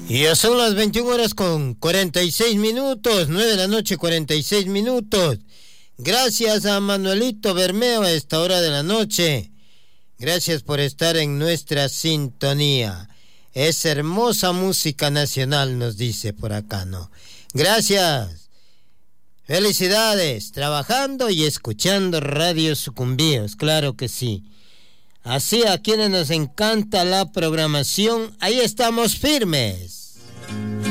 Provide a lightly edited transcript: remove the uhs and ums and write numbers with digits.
Y ya son las 21 horas con 46 minutos, 9 de la noche, 46 minutos. Gracias a Manuelito Bermeo a esta hora de la noche. Gracias por estar en nuestra sintonía. Es hermosa música nacional, nos dice por acá, ¿no? Gracias. Felicidades, trabajando y escuchando Radio Sucumbíos, claro que sí. Así a quienes nos encanta la programación, ahí estamos firmes.